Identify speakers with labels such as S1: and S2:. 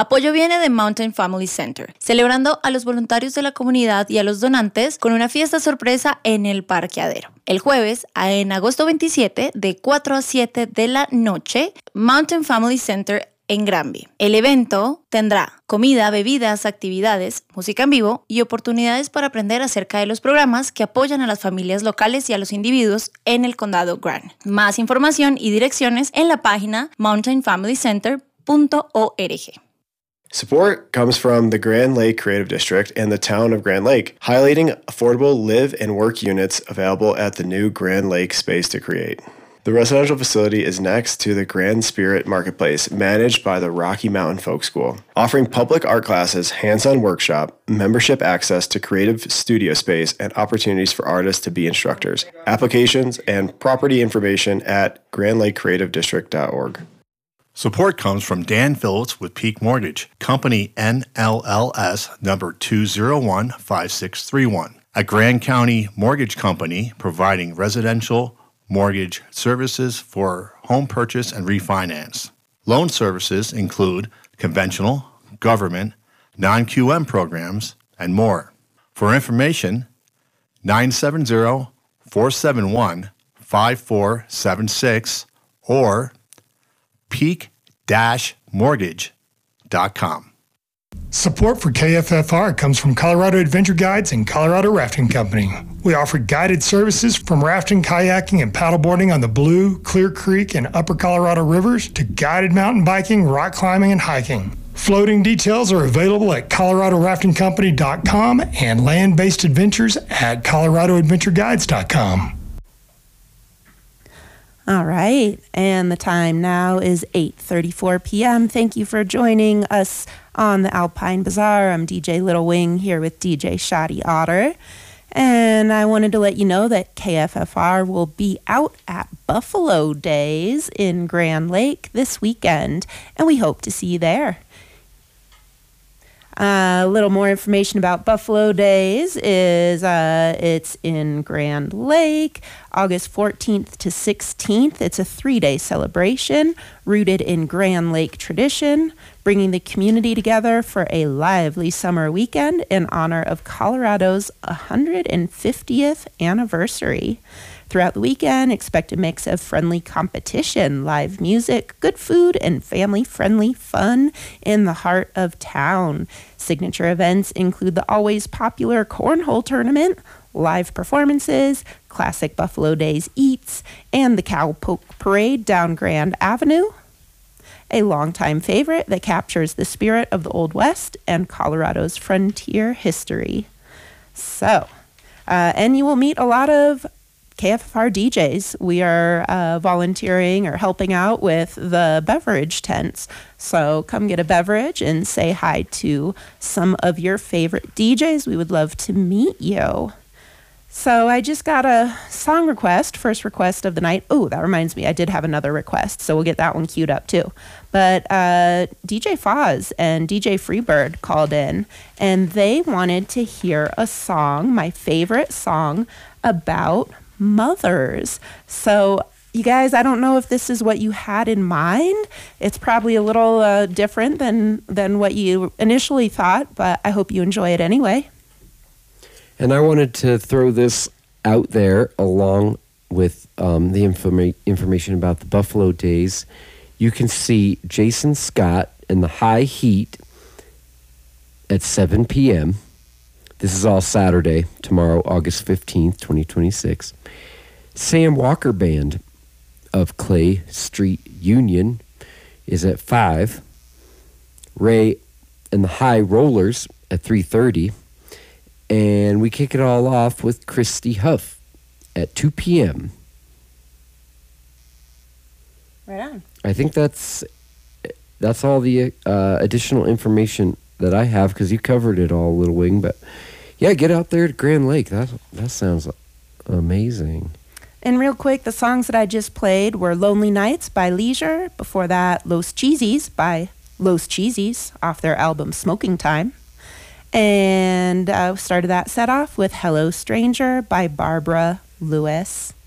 S1: Apoyo viene de Mountain Family Center, celebrando a los voluntarios de la comunidad y a los donantes con una fiesta sorpresa en el parqueadero. El jueves, en agosto 27, de 4 a 7 de la noche, Mountain Family Center en Granby. El evento tendrá comida, bebidas, actividades, música en vivo y oportunidades para aprender acerca de los programas que apoyan a las familias locales y a los individuos en el condado Grant. Más información y direcciones en la página mountainfamilycenter.org.
S2: Support comes from the Grand Lake Creative District and the town of Grand Lake, highlighting affordable live and work units available at the new Grand Lake Space to Create. The residential facility is next to the Grand Spirit Marketplace, managed by the Rocky Mountain Folk School, offering public art classes, hands-on workshop, membership access to creative studio space, and opportunities for artists to be instructors. Applications and property information at grandlakecreativedistrict.org.
S3: Support comes from Dan Phillips with Peak Mortgage, Company NLLS number 2015631, a Grand County mortgage company providing residential mortgage services for home purchase and refinance. Loan services include conventional, government, non-QM programs, and more. For information, 970-471-5476 or peak-mortgage.com.
S4: Support for KFFR comes from Colorado Adventure Guides and Colorado Rafting Company. We offer guided services from rafting, kayaking, and paddleboarding on the Blue, Clear Creek, and Upper Colorado rivers to guided mountain biking, rock climbing, and hiking. Floating details are available at coloradoraftingcompany.com and land-based adventures at coloradoadventureguides.com.
S5: All right, and the time now is 8:34 p.m. Thank you for joining us on the Alpine Bazaar. I'm DJ Little Wing here with DJ Shoddy Otter. And I wanted to let you know that KFFR will be out at Buffalo Days in Grand Lake this weekend, and we hope to see you there. A little more information about Buffalo Days is it's in Grand Lake, August 14th to 16th. It's a 3-day celebration rooted in Grand Lake tradition, bringing the community together for a lively summer weekend in honor of Colorado's 150th anniversary. Throughout the weekend, expect a mix of friendly competition, live music, good food, and family-friendly fun in the heart of town. Signature events include the always popular Cornhole Tournament, live performances, classic Buffalo Days eats, and the Cowpoke Parade down Grand Avenue. A longtime favorite that captures the spirit of the Old West and Colorado's frontier history. So, and you will meet a lot of KFFR DJs. We are volunteering or helping out with the beverage tents. So come get a beverage and say hi to some of your favorite DJs. We would love to meet you. So I just got a song request, first request of the night. Oh, that reminds me, I did have another request, so we'll get that one queued up too. But DJ Foz and DJ Freebird called in, and they wanted to hear a song, my favorite song, about mothers. So you guys, I don't know if this is what you had in mind. It's probably a little different than what you initially thought, but I hope you enjoy it anyway.
S6: And I wanted to throw this out there along with the information about the Buffalo Days. You can see Jason Scott in the High Heat at 7 p.m. This is all Saturday, tomorrow, August 15th, 2026. Sam Walker Band of Clay Street Union is at 5. Ray and the High Rollers at 3:30. And we kick it all off with Christy Huff at 2 p.m.
S5: Right on.
S6: I think that's all the additional information that I have, because you covered it all, Little Wing. But yeah, get out there to Grand Lake. That sounds amazing.
S5: And real quick, the songs that I just played were Lonely Nights by Leisure. Before that, Los Cheesies by Los Cheesies off their album Smoking Time. And started that set off with Hello Stranger by Barbara Lewis.